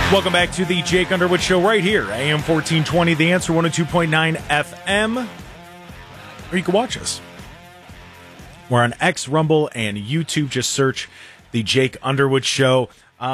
Welcome back to the Jake Underwood Show right here, AM 1420, The Answer 102.9 FM. Or you can watch us. We're on X, Rumble, and YouTube. Just search the Jake Underwood Show.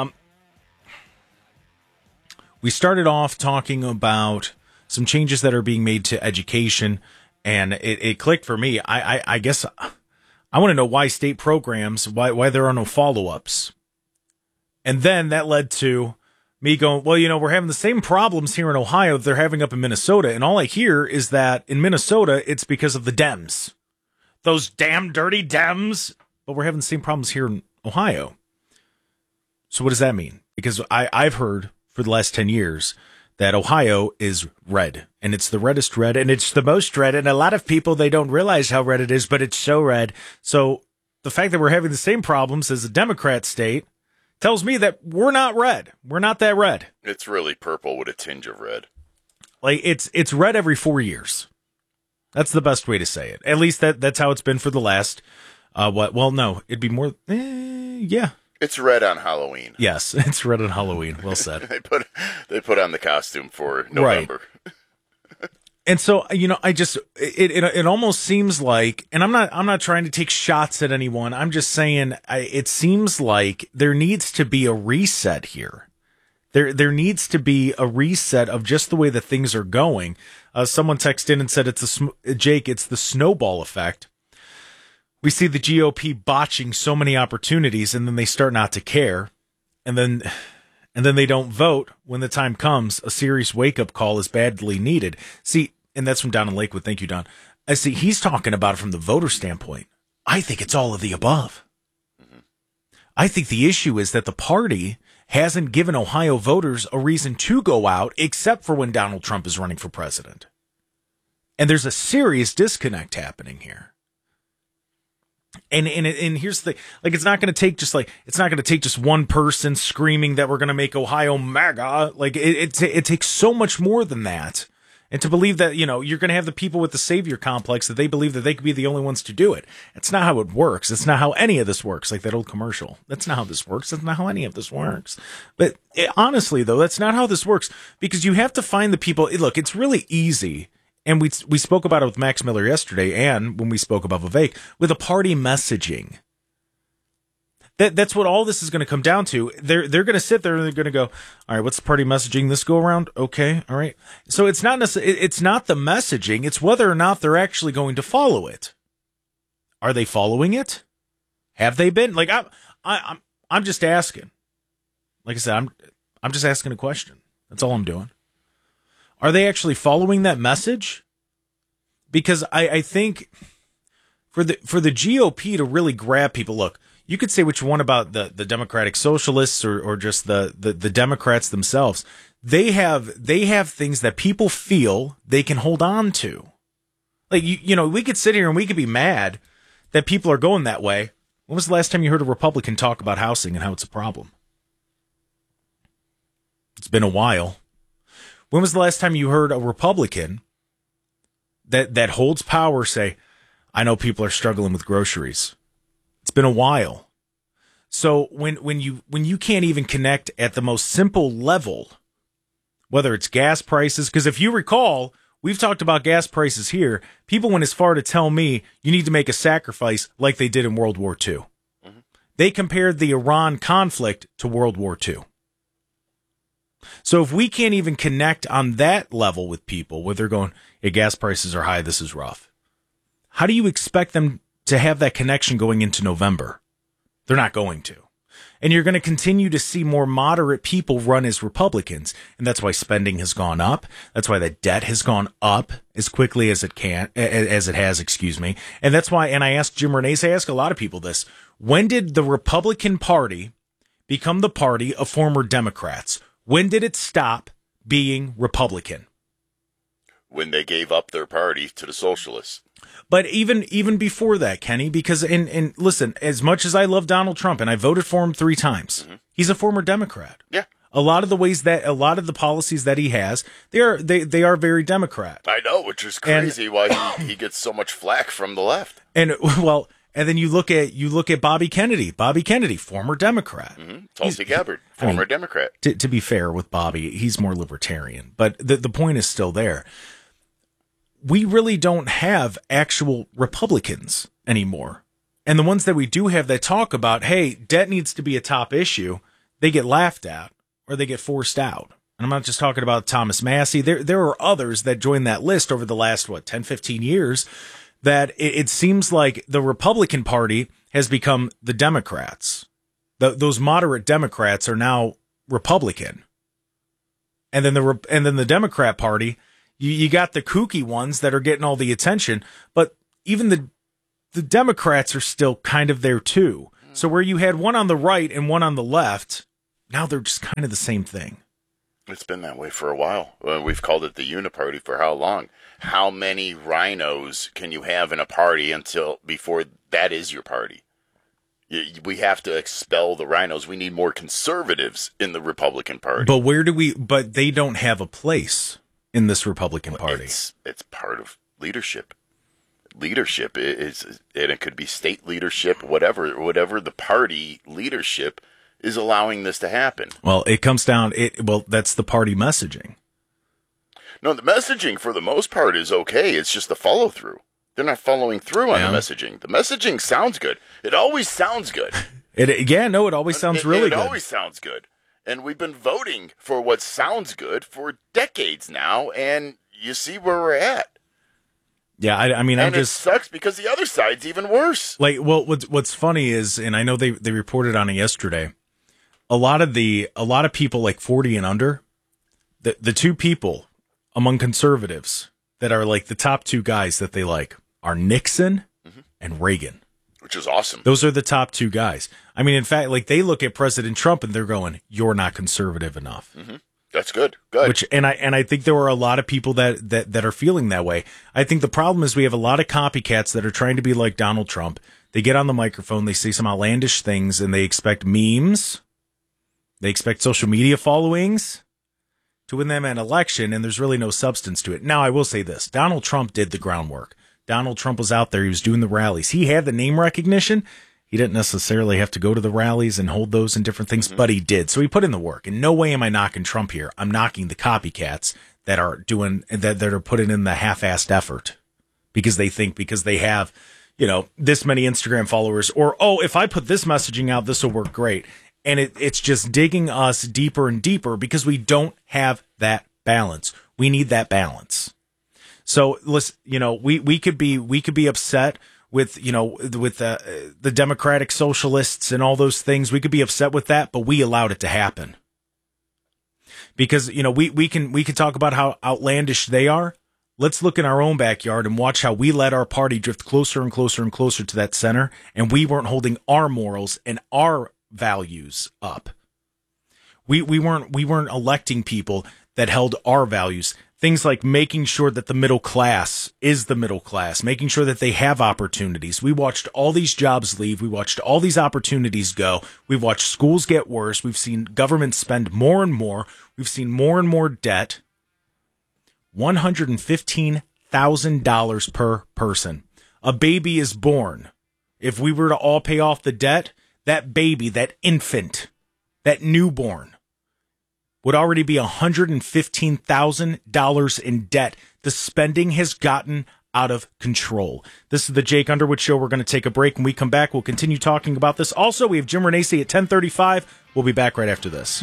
We started off talking about some changes that are being made to education, and it clicked for me. I guess I want to know why state programs, why there are no follow-ups. And then that led to me going, well, we're having the same problems here in Ohio that they're having up in Minnesota. And all I hear is that in Minnesota, it's because of the Dems. Those damn dirty Dems. But we're having the same problems here in Ohio. So what does that mean? Because I've heard for the last 10 years that Ohio is red. And it's the reddest red. And it's the most red. And a lot of people, they don't realize how red it is, but it's so red. So the fact that we're having the same problems as a Democrat state tells me that we're not red. We're not that red. It's really purple with a tinge of red. Like it's red every 4 years. That's the best way to say it. At least that's how it's been for the last, Well, no, it'd be more, yeah. It's red on Halloween. Yes, it's red on Halloween. Well said. they put on the costume for November. Right. And so, I just, it almost seems like, and I'm not trying to take shots at anyone. I'm just saying, it seems like there needs to be a reset here. There needs to be a reset of just the way that things are going. Someone texted in and said, Jake, it's the snowball effect. We see the GOP botching so many opportunities, and then they start not to care. And then they don't vote when the time comes. A serious wake-up call is badly needed. See, and that's from down in Lakewood. Thank you, Don. I see he's talking about it from the voter standpoint. I think it's all of the above. Mm-hmm. I think the issue is that the party hasn't given Ohio voters a reason to go out except for when Donald Trump is running for president. And there's a serious disconnect happening here. And here's the thing, like, it's not going to take just one person screaming that we're going to make Ohio MAGA. Like it takes so much more than that. And to believe that, you're going to have the people with the savior complex that they believe that they could be the only ones to do it. It's not how it works. It's not how any of this works. Like that old commercial. That's not how this works. That's not how any of this works. But honestly, though, that's not how this works, because you have to find the people. Look, it's really easy. And we spoke about it with Max Miller yesterday, and when we spoke about Vivek, with a party messaging. That's what all this is going to come down to. They're going to sit there and they're going to go, all right, what's the party messaging this go around? Okay, all right. So it's not the messaging, it's whether or not they're actually going to follow it. Are they following it? Have they been? Like I'm just asking. Like I said, I'm just asking a question. That's all I'm doing. Are they actually following that message? Because I think for the GOP to really grab people, look, you could say what you want about the Democratic Socialists or just the Democrats themselves. They have things that people feel they can hold on to. Like, we could sit here and we could be mad that people are going that way. When was the last time you heard a Republican talk about housing and how it's a problem? It's been a while. When was the last time you heard a Republican that holds power say, I know people are struggling with groceries? It's been a while. So when you can't even connect at the most simple level, whether it's gas prices, because if you recall, we've talked about gas prices here. People went as far to tell me you need to make a sacrifice like they did in World War II. Mm-hmm. They compared the Iran conflict to World War II. So if we can't even connect on that level with people, where they're going, hey, gas prices are high, this is rough, how do you expect them to have that connection going into November? They're not going to. And you're going to continue to see more moderate people run as Republicans. And that's why spending has gone up. That's why the debt has gone up as quickly as it has, excuse me. And that's why, and I asked Jim Renes, I ask a lot of people this, when did the Republican Party become the party of former Democrats? When did it stop being Republican? When they gave up their party to the socialists. But even before that, Kenny, because and listen, as much as I love Donald Trump and I voted for him 3 times, mm-hmm. He's a former Democrat. Yeah. A lot of the policies that he has, they are very Democrat. I know, which is crazy why he gets so much flack from the left. And well, And then you look at Bobby Kennedy. Bobby Kennedy, former Democrat. Mm-hmm. Tulsi Gabbard, former Democrat. To be fair with Bobby, he's more libertarian. But the point is still there. We really don't have actual Republicans anymore. And the ones that we do have that talk about, hey, debt needs to be a top issue, they get laughed at or they get forced out. And I'm not just talking about Thomas Massie. There are others that joined that list over the last, 10, 15 years that it seems like the Republican Party has become the Democrats. Those moderate Democrats are now Republican. And then the Democrat Party, you got the kooky ones that are getting all the attention, but even the Democrats are still kind of there too. So where you had one on the right and one on the left, now they're just kind of the same thing. It's been that way for a while. We've called it the uniparty for how long? How many rhinos can you have in a party before that is your party? We have to expel the rhinos. We need more conservatives in the Republican Party. But they don't have a place in this Republican Party. It's part of leadership. Leadership is, and it could be state leadership, whatever the party leadership is allowing this to happen. Well, it comes down, that's the party messaging. No, the messaging for the most part is okay. It's just the follow through. They're not following through on the messaging. The messaging sounds good. It always sounds good. It always sounds really good. It always sounds good. And we've been voting for what sounds good for decades now, and you see where we're at. Yeah, it sucks because the other side's even worse. What's funny is, and I know they reported on it yesterday, a lot of people like 40 and under, the two people among conservatives that are like the top two guys that they like are Nixon and Reagan. Which is awesome. Those are the top two guys. I mean, in fact, like they look at President Trump and they're going, "You're not conservative enough." Mm-hmm. That's good. Good. I think there are a lot of people that are feeling that way. I think the problem is we have a lot of copycats that are trying to be like Donald Trump. They get on the microphone, they say some outlandish things, and they expect memes. They expect social media followings to win them an election, and there's really no substance to it. Now, I will say this. Donald Trump did the groundwork. Donald Trump was out there. He was doing the rallies. He had the name recognition. He didn't necessarily have to go to the rallies and hold those and different things, but he did. So he put in the work. And no way am I knocking Trump here. I'm knocking the copycats that are putting in the half-assed effort because they have, this many Instagram followers, or, if I put this messaging out, this will work great. And it's just digging us deeper and deeper because we don't have that balance. We need that balance. So listen, we could be upset with the democratic socialists and all those things. We could be upset with that, but we allowed it to happen. Because, we can talk about how outlandish they are. Let's look in our own backyard and watch how we let our party drift closer and closer and closer to that center, and we weren't holding our morals and our values up. We weren't electing people that held our values. Things like making sure that the middle class is the middle class, making sure that they have opportunities. We watched all these jobs leave. We watched all these opportunities go. We've watched schools get worse. We've seen government spend more and more. We've seen more and more debt. $115,000 per person. A baby is born. If we were to all pay off the debt, that baby, that infant, that newborn would already be $115,000 in debt. The spending has gotten out of control. This is the Jake Underwood Show. We're going to take a break. When we come back, we'll continue talking about this. Also, we have Jim Renacci at 10:35. We'll be back right after this.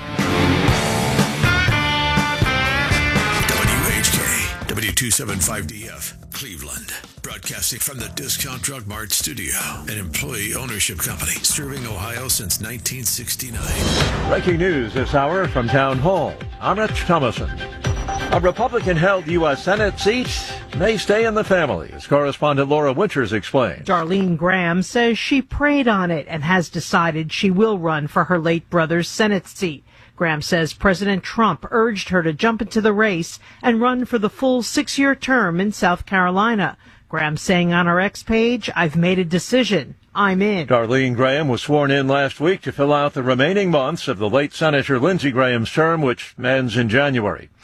WHK, W275DF, Cleveland. Broadcasting from the Discount Drug Mart studio, an employee ownership company serving Ohio since 1969. Breaking news this hour from Town Hall. I'm Rich Thomason. A Republican-held U.S. Senate seat may stay in the family, as correspondent Laura Winters explains. Darlene Graham says she prayed on it and has decided she will run for her late brother's Senate seat. Graham says President Trump urged her to jump into the race and run for the full 6-year term in South Carolina. Graham saying on her X page, "I've made a decision. I'm in." Darlene Graham was sworn in last week to fill out the remaining months of the late Senator Lindsey Graham's term, which ends in January.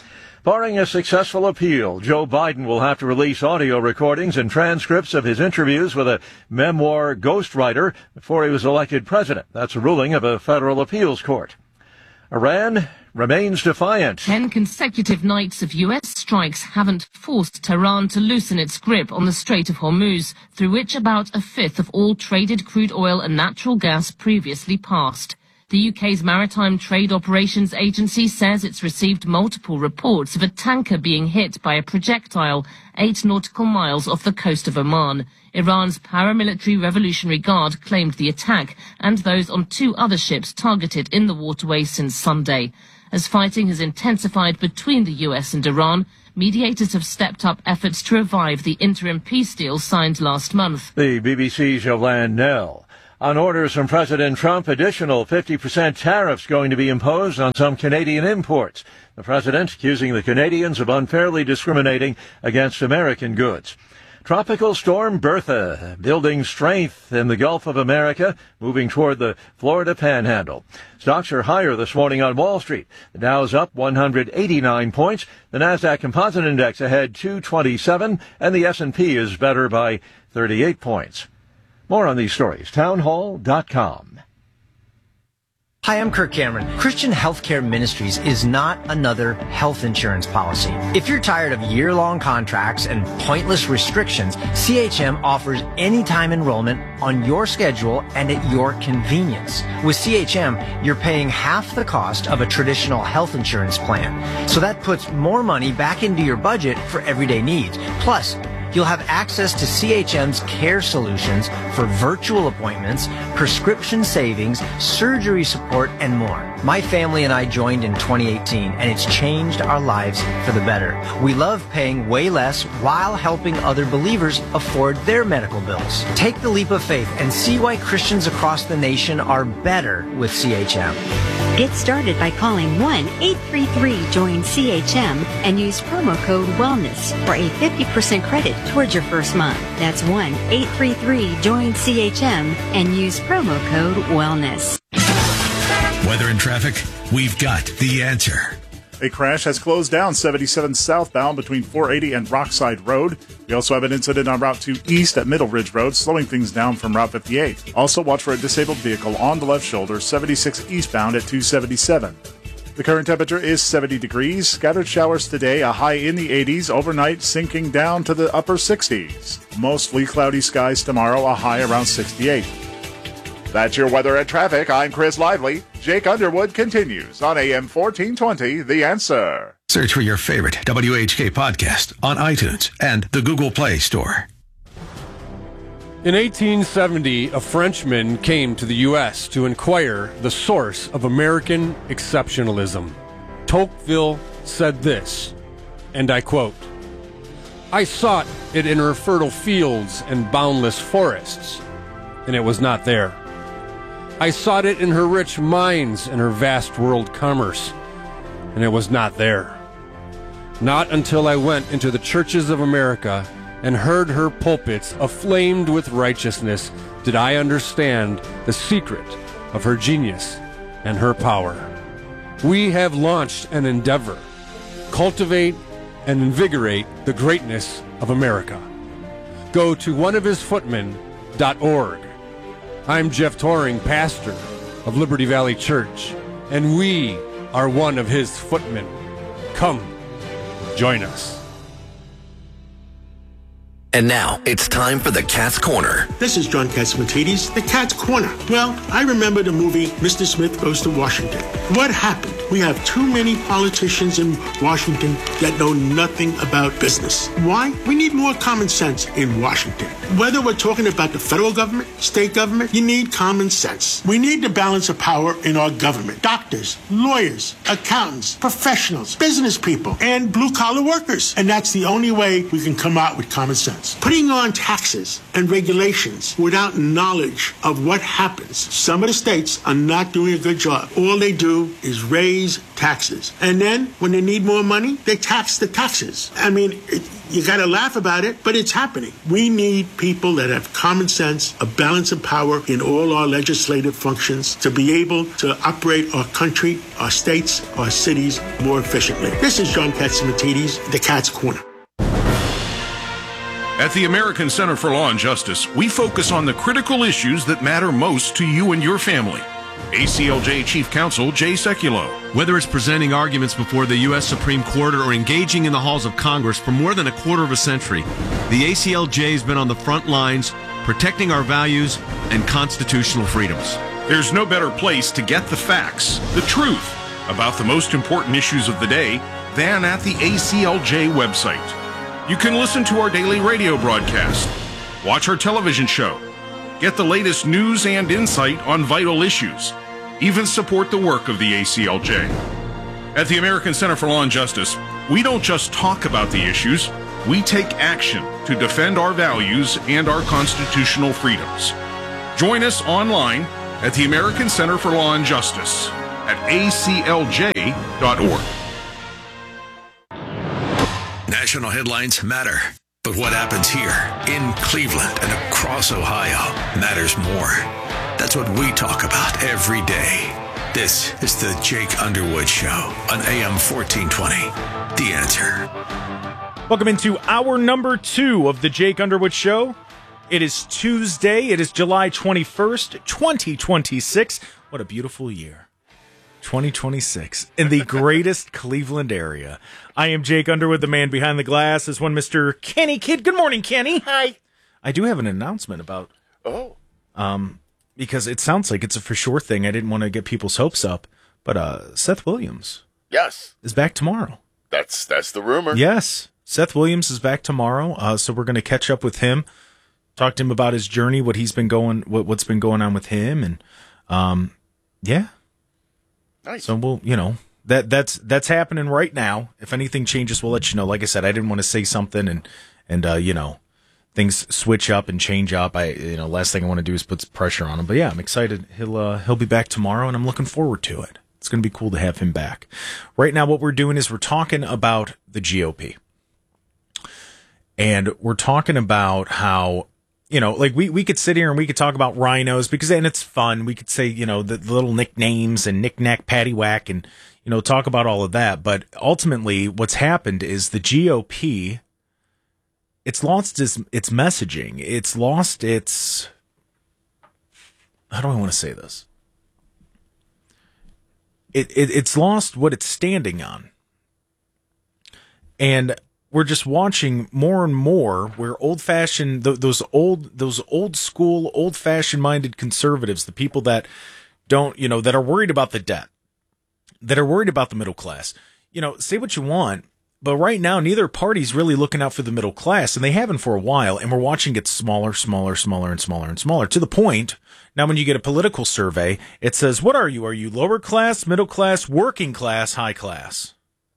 Barring a successful appeal, Joe Biden will have to release audio recordings and transcripts of his interviews with a memoir ghostwriter before he was elected president. That's a ruling of a federal appeals court. Iran remains defiant. 10 consecutive nights of U.S. strikes haven't forced Tehran to loosen its grip on the Strait of Hormuz, through which about a fifth of all traded crude oil and natural gas previously passed. The UK's Maritime Trade Operations Agency says it's received multiple reports of a tanker being hit by a projectile 8 nautical miles off the coast of Oman. Iran's paramilitary Revolutionary Guard claimed the attack and those on 2 other ships targeted in the waterway since Sunday. As fighting has intensified between the US and Iran, mediators have stepped up efforts to revive the interim peace deal signed last month. The BBC's Yolande Nell. On orders from President Trump, additional 50% tariffs going to be imposed on some Canadian imports. The president accusing the Canadians of unfairly discriminating against American goods. Tropical storm Bertha building strength in the Gulf of America, moving toward the Florida Panhandle. Stocks are higher this morning on Wall Street. The Dow's up 189 points. The Nasdaq Composite Index ahead 227, and the S&P is better by 38 points. More on these stories, townhall.com. Hi, I'm Kirk Cameron. Christian Healthcare Ministries is not another health insurance policy. If you're tired of year-long contracts and pointless restrictions, CHM offers anytime enrollment on your schedule and at your convenience. With CHM, you're paying half the cost of a traditional health insurance plan. So that puts more money back into your budget for everyday needs. Plus, you'll have access to CHM's care solutions for virtual appointments, prescription savings, surgery support, and more. My family and I joined in 2018, and it's changed our lives for the better. We love paying way less while helping other believers afford their medical bills. Take the leap of faith and see why Christians across the nation are better with CHM. Get started by calling 1-833-JOIN-CHM and use promo code WELLNESS for a 50% credit towards your first month. That's 1-833-JOIN-CHM and use promo code WELLNESS. Weather and traffic, we've got the answer. A crash has closed down 77 southbound between 480 and Rockside Road. We also have an incident on Route 2 East at Middle Ridge Road, slowing things down from Route 58. Also watch for a disabled vehicle on the left shoulder, 76 eastbound at 277. The current temperature is 70 degrees. Scattered showers today, a high in the 80s. Overnight, sinking down to the upper 60s. Mostly cloudy skies tomorrow, a high around 68. That's your weather and traffic. I'm Chris Lively. Jake Underwood continues on AM 1420, The Answer. Search for your favorite WHK podcast on iTunes and the Google Play Store. In 1870, a Frenchman came to the U.S. to inquire the source of American exceptionalism. Tocqueville said this, and I quote, "I sought it in her fertile fields and boundless forests, and it was not there. I sought it in her rich mines and her vast world commerce, and it was not there. Not until I went into the churches of America and heard her pulpits aflamed with righteousness did I understand the secret of her genius and her power. We have launched an endeavor, cultivate and invigorate the greatness of America. Go to oneofhisfootmen.org. I'm Jeff Toring, pastor of Liberty Valley Church, and we are one of his footmen. Come, join us. And now, it's time for the Cat's Corner. This is John Catsimatidis, the Cat's Corner. Well, I remember the movie Mr. Smith Goes to Washington. What happened? We have too many politicians in Washington that know nothing about business. Why? We need more common sense in Washington. Whether we're talking about the federal government, state government, you need common sense. We need the balance of power in our government. Doctors, lawyers, accountants, professionals, business people, and blue-collar workers. And that's the only way we can come out with common sense. Putting on taxes and regulations without knowledge of what happens. Some of the states are not doing a good job. All they do is raise taxes. And then when they need more money, they tax the taxes. I mean, You got to laugh about it, but it's happening. We need people that have common sense, a balance of power in all our legislative functions to be able to operate our country, our states, our cities more efficiently. This is John Catsimatidis, the Cat's Corner. At the American Center for Law and Justice, we focus on the critical issues that matter most to you and your family. ACLJ Chief Counsel Jay Sekulow. Whether it's presenting arguments before the U.S. Supreme Court or engaging in the halls of Congress for more than a quarter of a century, the ACLJ has been on the front lines protecting our values and constitutional freedoms. There's no better place to get the facts, the truth, about the most important issues of the day than at the ACLJ website. You can listen to our daily radio broadcast, watch our television show, get the latest news and insight on vital issues, even support the work of the ACLJ. At the American Center for Law and Justice, we don't just talk about the issues, we take action to defend our values and our constitutional freedoms. Join us online at the American Center for Law and Justice at aclj.org. National headlines matter, but what happens here in Cleveland and across Ohio matters more. That's what we talk about every day. This is the Jake Underwood Show on AM 1420. The Answer. Welcome into hour number 2 of the Jake Underwood Show. It is Tuesday. It is July 21st, 2026. What a beautiful year. 2026 in the greatest Cleveland area. I am Jake Underwood, the man behind the glass, is one Mr. Kenny Kidd. Good morning, Kenny. Hi. I do have an announcement about, because it sounds like it's a for sure thing. I didn't want to get people's hopes up, but Seth Williams, yes, is back tomorrow. That's the rumor. Yes, Seth Williams is back tomorrow. So we're going to catch up with him, talk to him about his journey, what's been going on with him, and yeah. Nice. So we'll, that's happening right now. If anything changes, we'll let you know. Like I said, I didn't want to say something and things switch up and change up. Last thing I want to do is put pressure on him. But yeah, I'm excited. He'll be back tomorrow, and I'm looking forward to it. It's going to be cool to have him back. Right now, what we're doing is we're talking about the GOP, and we're talking about how. We could sit here and we could talk about rhinos and it's fun. We could say, the little nicknames and knick-knack, paddywhack and, talk about all of that. But ultimately what's happened is the GOP, it's lost its messaging. It's lost its, how do I want to say this? It's lost what it's standing on. And we're just watching more and more where old-fashioned, those old school, old-fashioned minded conservatives, the people that don't, that are worried about the debt, that are worried about the middle class, say what you want, but right now neither party's really looking out for the middle class, and they haven't for a while, and we're watching it smaller, and smaller, and smaller, to the point, now when you get a political survey, it says, what are you? Are you lower class, middle class, working class, high class?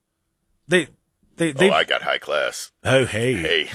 I got high class. Oh, hey.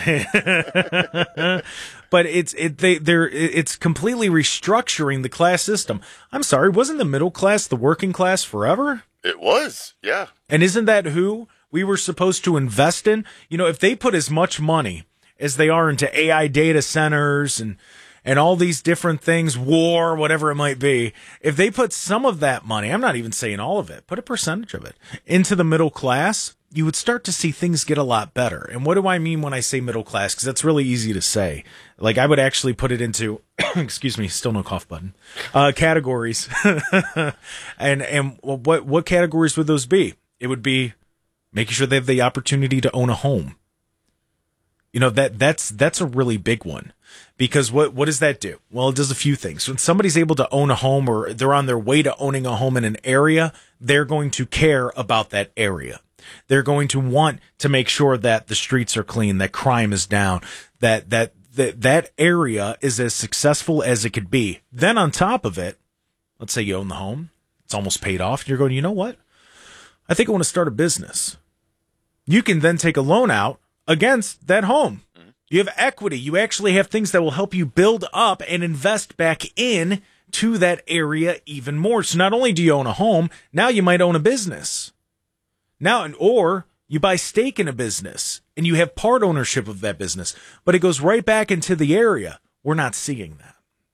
But it's completely restructuring the class system. I'm sorry, wasn't the middle class the working class forever? It was, yeah. And isn't that who we were supposed to invest in? If they put as much money as they are into AI data centers and all these different things, war, whatever it might be, if they put some of that money, I'm not even saying all of it, put a percentage of it into the middle class, you would start to see things get a lot better. And what do I mean when I say middle class? Because that's really easy to say. Like, I would actually put it into, excuse me, still no cough button, categories. and what categories would those be? It would be making sure they have the opportunity to own a home. That's a really big one. Because what does that do? Well, it does a few things. When somebody's able to own a home or they're on their way to owning a home in an area, they're going to care about that area. They're going to want to make sure that the streets are clean, that crime is down, that area is as successful as it could be. Then on top of it, let's say you own the home, it's almost paid off, and you're going, you know what? I think I want to start a business. You can then take a loan out against that home. You have equity. You actually have things that will help you build up and invest back in to that area even more. So not only do you own a home, now you might own a business. Now, or You buy stake in a business and you have part ownership of that business, but it goes right back into the area. We're not seeing that.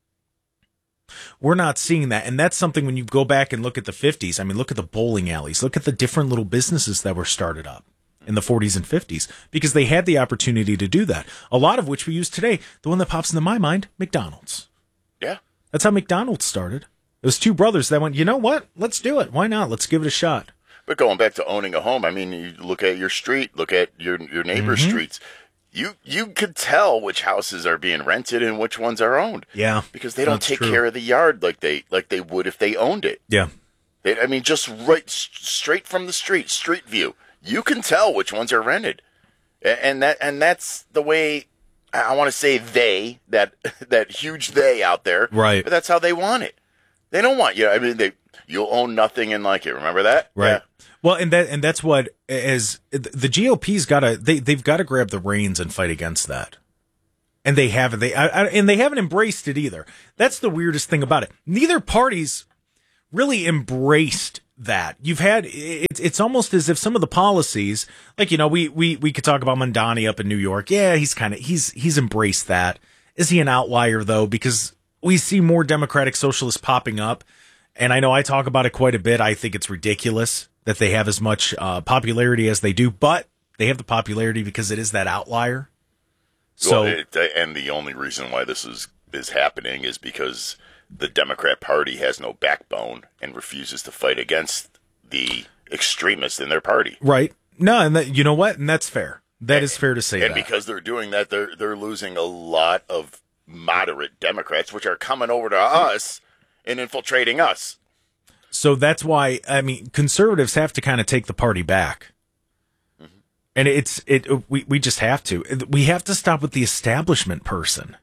We're not seeing that. And that's something when you go back and look at the 50s. I mean, look at the bowling alleys. Look at the different little businesses that were started up in the 40s and 50s because they had the opportunity to do that. A lot of which we use today. The one that pops into my mind, McDonald's. Yeah. That's how McDonald's started. It was two brothers that went, you know what? Let's do it. Why not? Let's give it a shot. But going back to owning a home, I mean, you look at your street, look at your neighbor's streets. You could tell which houses are being rented and which ones are owned. Yeah, because they don't take care of the yard like they would if they owned it. Yeah, just straight from the street view, you can tell which ones are rented, and that's the way. I want to say that huge they out there, right? But that's how they want it. They don't want you. I mean, you'll own nothing and like it. Remember that, right? Yeah. Well, and that's what as the GOP's they've got to grab the reins and fight against that, and they haven't. And they haven't embraced it either. That's the weirdest thing about it. Neither party's really embraced that. You've had it's almost as if some of the policies, like we could talk about Mondani up in New York. Yeah, he's embraced that. Is he an outlier though? Because we see more Democratic socialists popping up, and I know I talk about it quite a bit. I think it's ridiculous that they have as much popularity as they do, but they have the popularity because it is that outlier. So, and the only reason why this is happening is because the Democrat Party has no backbone and refuses to fight against the extremists in their party. Right. No, and you know what? And that's fair. That is fair to say. And because they're doing that, they're losing a lot of moderate Democrats, which are coming over to us and infiltrating us. So that's why, I mean, conservatives have to kind of take the party back. Mm-hmm. And we just have to. We have to stop with the establishment person.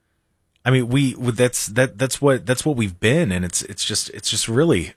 I mean, that's what we've been, and it's just really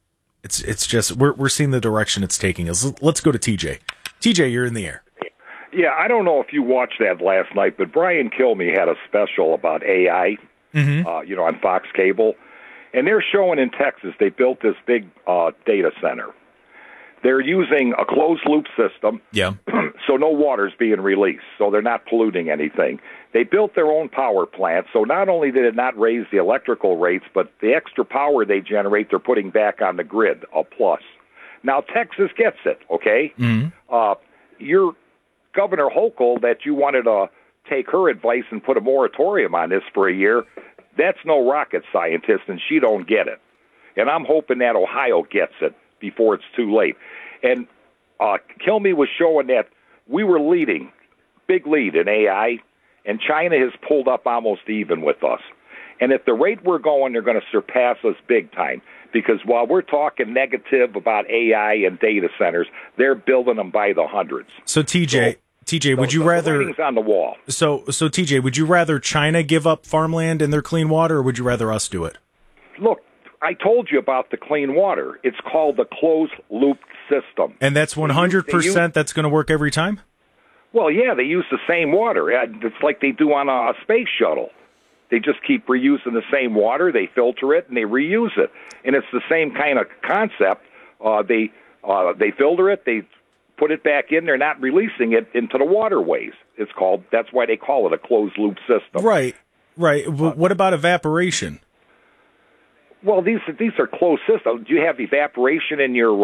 we're seeing the direction it's taking us. Let's go to TJ. TJ, you're in the air. Yeah, I don't know if you watched that last night, but Brian Kilmeade had a special about AI, on Fox Cable. And they're showing in Texas they built this big data center. They're using a closed-loop system, so no water's being released, so they're not polluting anything. They built their own power plant, so not only did it not raise the electrical rates, but the extra power they generate, they're putting back on the grid, a plus. Now, Texas gets it, okay? Your Governor Hochul, that you wanted to take her advice and put a moratorium on this for a year, that's no rocket scientist, and she don't get it. And I'm hoping that Ohio gets it before it's too late. And Kilmeade was showing that we were leading, big lead in AI, and China has pulled up almost even with us. And at the rate we're going, they're going to surpass us big time. Because while we're talking negative about AI and data centers, they're building them by the hundreds. So TJ, would you rather writing's on the wall? So TJ, would you rather China give up farmland and their clean water, or would you rather us do it? Look, I told you about the clean water. It's called the closed-loop system. And that's 100% that's going to work every time? Well, yeah, they use the same water. It's like they do on a space shuttle. They just keep reusing the same water. They filter it, and they reuse it. And it's the same kind of concept. They filter it. They put it back in. They're not releasing it into the waterways. That's why they call it a closed-loop system. Right. What about evaporation? Well, these are closed systems. Do you have evaporation in your?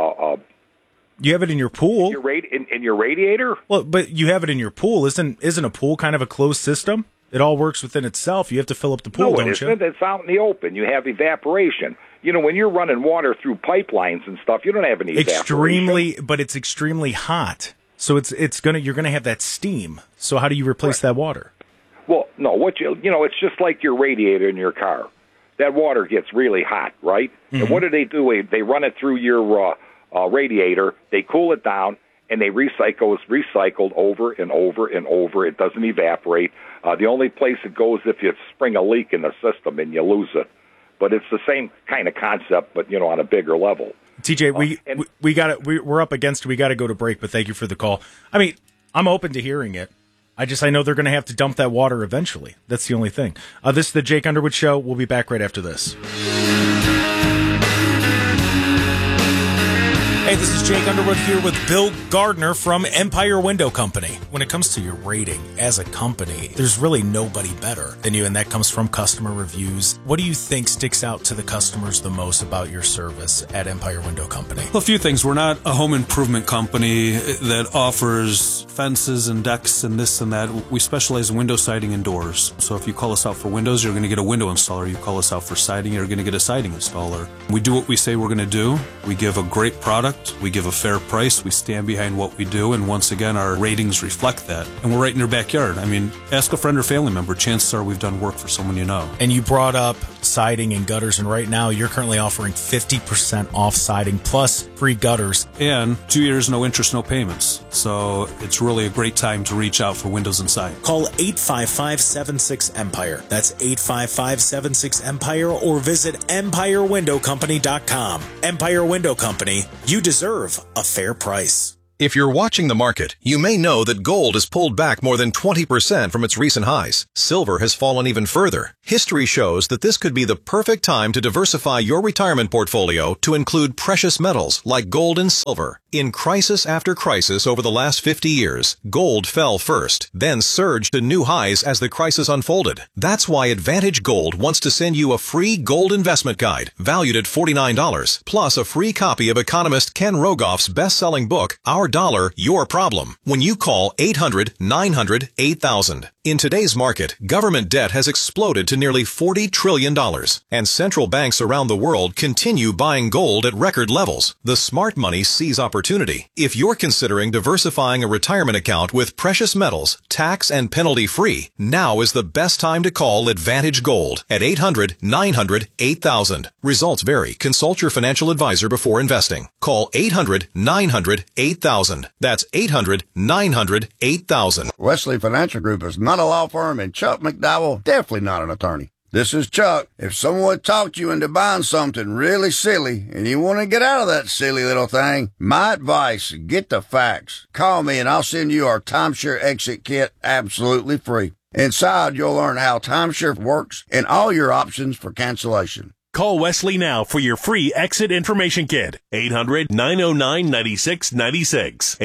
You have it in your pool. In your radiator. Well, but you have it in your pool. Isn't a pool kind of a closed system? It all works within itself. You have to fill up the pool, don't you? No, it isn't. It's out in the open. You have evaporation. When you're running water through pipelines and stuff, you don't have any evaporation. But it's extremely hot. So you're gonna have that steam. So how do you replace that water? Well, no, it's just like your radiator in your car. That water gets really hot, right? Mm-hmm. And what do? They run it through your radiator, they cool it down, and they recycle. It's recycled over and over and over. It doesn't evaporate. The only place it goes if you spring a leak in the system and you lose it. But it's the same kind of concept, but on a bigger level. TJ, we're up against it. We got to go to break, but thank you for the call. I mean, I'm open to hearing it. I know they're going to have to dump that water eventually. That's the only thing. This is the Jake Underwood Show. We'll be back right after this. Hey, this is Jake Underwood here with Bill Gardner from Empire Window Company. When it comes to your rating as a company, there's really nobody better than you, and that comes from customer reviews. What do you think sticks out to the customers the most about your service at Empire Window Company? Well, a few things. We're not a home improvement company that offers fences and decks and this and that. We specialize in window siding and doors. So if you call us out for windows, you're going to get a window installer. You call us out for siding, you're going to get a siding installer. We do what we say we're going to do. We give a great product. We give a fair price. We stand behind what we do. And once again, our ratings reflect that. And we're right in your backyard. I mean, ask a friend or family member. Chances are we've done work for someone you know. And you brought up siding and gutters. And right now, you're currently offering 50% off siding plus free gutters. And 2 years, no interest, no payments. So it's really a great time to reach out for windows and siding. Call 855-76-EMPIRE. That's 855-76-EMPIRE or visit EmpireWindowCompany.com. Empire Window Company. You deserve a fair price. If you're watching the market, you may know that gold has pulled back more than 20% from its recent highs. Silver has fallen even further. History shows that this could be the perfect time to diversify your retirement portfolio to include precious metals like gold and silver. In crisis after crisis over the last 50 years, gold fell first, then surged to new highs as the crisis unfolded. That's why Advantage Gold wants to send you a free gold investment guide valued at $49, plus a free copy of economist Ken Rogoff's best-selling book, Our Dollar, Your Problem, when you call 800-900-8000. In today's market, government debt has exploded to nearly $40 trillion, and central banks around the world continue buying gold at record levels. The smart money sees opportunity. If you're considering diversifying a retirement account with precious metals, tax and penalty-free, now is the best time to call Advantage Gold at 800-900-8000. Results vary. Consult your financial advisor before investing. Call 800-900-8000. That's 800-900-8000. Wesley Financial Group is not a law firm, and Chuck McDowell definitely not an attorney. This is Chuck. If someone talked you into buying something really silly and you want to get out of that silly little thing, my advice, get the facts. Call me and I'll send you our timeshare exit kit absolutely free. Inside, you'll learn how timeshare works and all your options for cancellation. Call Wesley now for your free exit information kit. 800-909-9696.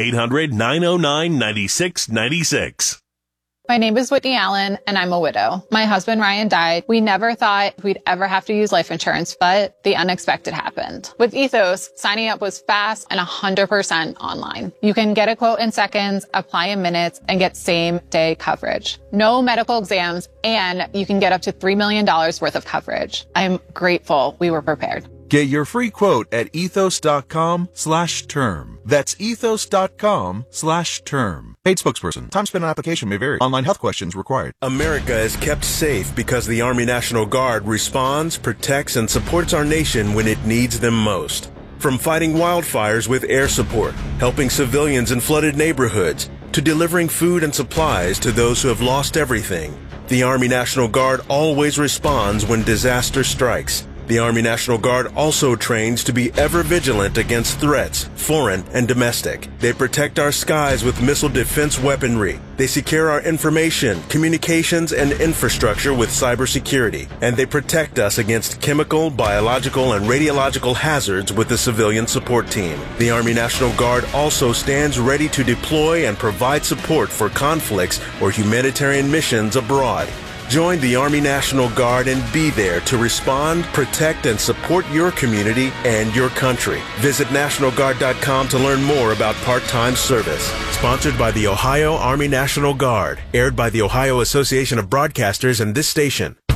800-909-9696. My name is Whitney Allen, and I'm a widow. My husband, Ryan, died. We never thought we'd ever have to use life insurance, but the unexpected happened. With Ethos, signing up was fast and 100% online. You can get a quote in seconds, apply in minutes, and get same-day coverage. No medical exams, and you can get up to $3 million worth of coverage. I'm grateful we were prepared. Get your free quote at ethos.com/term. That's ethos.com/term. Paid spokesperson. Time spent on application may vary. Online health questions required. America is kept safe because the Army National Guard responds, protects, and supports our nation when it needs them most. From fighting wildfires with air support, helping civilians in flooded neighborhoods, to delivering food and supplies to those who have lost everything, the Army National Guard always responds when disaster strikes. The Army National Guard also trains to be ever vigilant against threats, foreign and domestic. They protect our skies with missile defense weaponry. They secure our information, communications, and infrastructure with cybersecurity. And they protect us against chemical, biological, and radiological hazards with the civilian support team. The Army National Guard also stands ready to deploy and provide support for conflicts or humanitarian missions abroad. Join the Army National Guard and be there to respond, protect, and support your community and your country. Visit NationalGuard.com to learn more about part-time service. Sponsored by the Ohio Army National Guard. Aired by the Ohio Association of Broadcasters and this station.